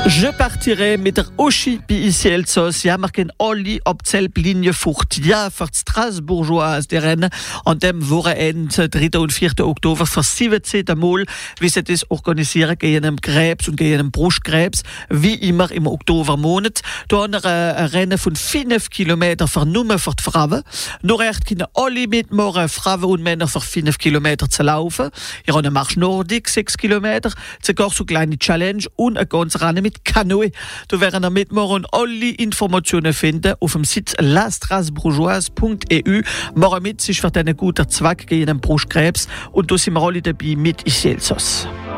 Je partirai mit der Uschi bei ici Elsass. Ja, wir können alle auf die Linie Furt. Ja, für die Strasbourgeoise, die Rennen an dem Wochenende, 3. und 4. Oktober, für 17. Mal, wie sie das organisieren, gegen einen Krebs und gegen einen Brustkrebs, wie immer im Oktobermonat. Da haben wir ein Rennen von 5 Kilometern für nur für die Frauen. Nur echt können alle mitmachen, Frauen und Männer für 5 Kilometer zu laufen. Ihr habt eine Marsch Nordic, 6 Kilometer, sogar so kleine Challenge und ein ganzes Rennen mit Kanoe. Da werden wir mitmachen und alle Informationen finden auf dem Sitz lastrasbourgeoise.eu. Machen mit, sich für einen guten Zweck gegen den Brustkrebs und da sind wir alle dabei mit ici Elsass.